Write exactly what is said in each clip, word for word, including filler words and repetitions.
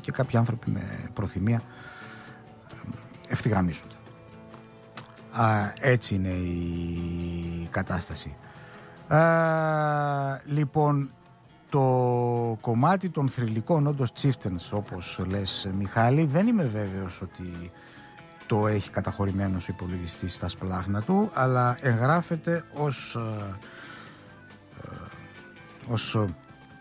και κάποιοι άνθρωποι με προθυμία ευθυγραμμίζονται. Α, έτσι είναι η κατάσταση. Α, λοιπόν, το κομμάτι των θρυλικών όντως chieftains, όπως λες Μιχάλη, δεν είμαι βέβαιος ότι το έχει καταχωρημένο ο υπολογιστής στα σπλάχνα του, αλλά εγγράφεται ως, ε, ε, ως ε,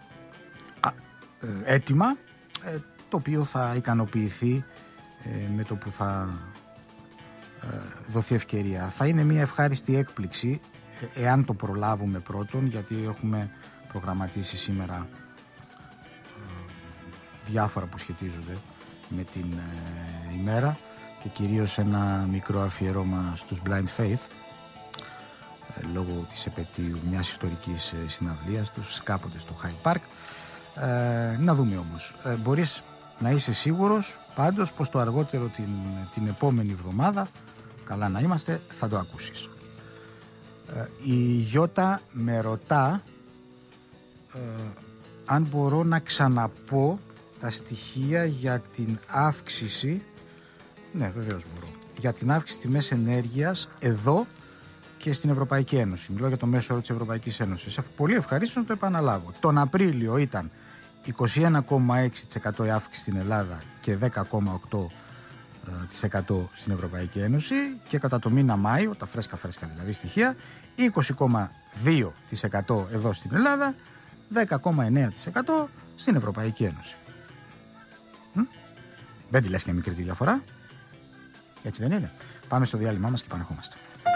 ε, αίτημα, ε, το οποίο θα ικανοποιηθεί ε, με το που θα ε, δοθεί ευκαιρία. Θα είναι μια ευχάριστη έκπληξη ε, εάν το προλάβουμε πρώτον, γιατί έχουμε προγραμματίσει σήμερα ε, διάφορα που σχετίζονται με την ε, ημέρα και κυρίως ένα μικρό αφιέρωμα στους Blind Faith ε, λόγω της επετείου μιας ιστορικής ε, συναυλίας τους κάποτε στο Hyde Park. Ε, να δούμε όμως. Ε, μπορείς να είσαι σίγουρος πάντως πως το αργότερο την, την επόμενη εβδομάδα, καλά να είμαστε, θα το ακούσεις. Ε, η Γιώτα με ρωτά ε, αν μπορώ να ξαναπώ τα στοιχεία για την αύξηση. Ναι, βεβαίως μπορώ. Για την αύξηση τιμές ενέργειας εδώ και στην Ευρωπαϊκή Ένωση. Μιλώ για το μέσο όρο της Ευρωπαϊκής Ένωσης. Πολύ ευχαρίστω να το επαναλάβω. Τον Απρίλιο ήταν είκοσι ένα κόμμα έξι τοις εκατό η αύξηση στην Ελλάδα και δέκα κόμμα οκτώ τοις εκατό στην Ευρωπαϊκή Ένωση, και κατά το μήνα Μάιο, τα φρέσκα φρέσκα δηλαδή στοιχεία, είκοσι κόμμα δύο τοις εκατό εδώ στην Ελλάδα, δέκα κόμμα εννέα τοις εκατό στην Ευρωπαϊκή Ένωση. Μ? Δεν τη λες και μικρή τη διαφορά. Έτσι δεν είναι? Πάμε στο διάλειμμα μας και επανερχόμαστε.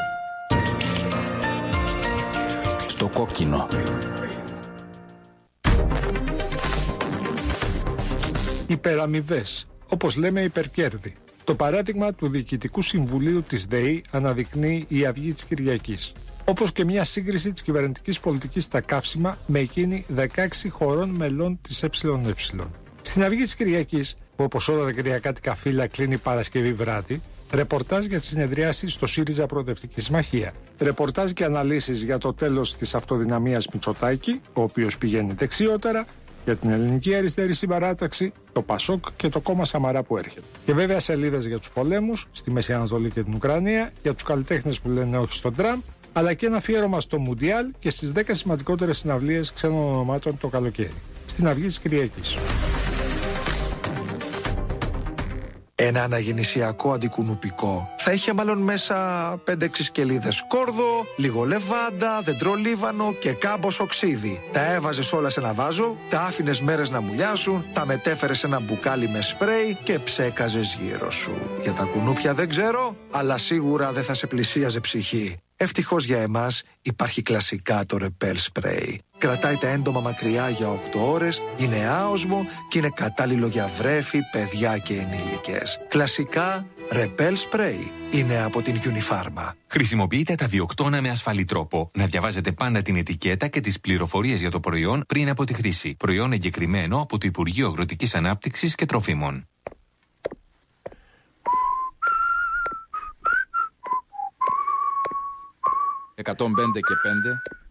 Στο κόκκινο. Υπεραμοιβές, όπως λέμε υπερκέρδη. Το παράδειγμα του Διοικητικού Συμβουλίου της ΔΕΗ αναδεικνύει η Αυγή της Κυριακής. Όπως και μια σύγκριση της κυβερνητικής πολιτικής στα καύσιμα με εκείνη δεκαέξι χωρών μελών της ΕΕ. Στην Αυγή της Κυριακής, που όπως όλα τα κυριακάτικα φύλλα κλείνει Παρασκευή βράδυ, ρεπορτάζ για τις συνεδριάσεις στο ΣΥΡΙΖΑ Προοδευτική Συμμαχία. Ρεπορτάζ και αναλύσεις για το τέλος της αυτοδυναμίας Μητσοτάκη, ο οποίος πηγαίνει δεξιότερα, για την Ελληνική Αριστερή Συμπαράταξη, το ΠΑΣΟΚ και το κόμμα Σαμαρά που έρχεται. Και βέβαια σελίδες για τους πολέμους στη Μέση Ανατολή και την Ουκρανία, για τους καλλιτέχνες που λένε όχι στον Τραμπ, αλλά και ένα αφιέρωμα στο Μουντιάλ και στις δέκα σημαντικότερες συναυλίες ξένων ονομάτων το καλοκαίρι. Στην Αυγή της Κυριακής. Ένα αναγεννησιακό αντικουνουπικό θα είχε μάλλον μέσα πέντε έξι σκελίδες σκόρδο, λίγο λεβάντα, δεντρολίβανο και κάμποσο ξύδι. Τα έβαζες όλα σε ένα βάζο, τα άφηνες μέρες να μουλιάσουν, τα μετέφερες σε ένα μπουκάλι με σπρέι και ψέκαζες γύρω σου. Για τα κουνούπια δεν ξέρω, αλλά σίγουρα δεν θα σε πλησίαζε ψυχή. Ευτυχώς για εμάς υπάρχει κλασικά το Repel Spray. Κρατάει τα έντομα μακριά για οκτώ ώρες, είναι άοσμο και είναι κατάλληλο για βρέφη, παιδιά και ενήλικες. Κλασικά Repel Spray είναι από την Unifarma. Χρησιμοποιείτε τα βιοκτώνα με ασφαλή τρόπο. Να διαβάζετε πάντα την ετικέτα και τις πληροφορίες για το προϊόν πριν από τη χρήση. Προϊόν εγκεκριμένο από το Υπουργείο Αγροτικής Ανάπτυξης και Τροφίμων. εκατόν πέντε και πέντε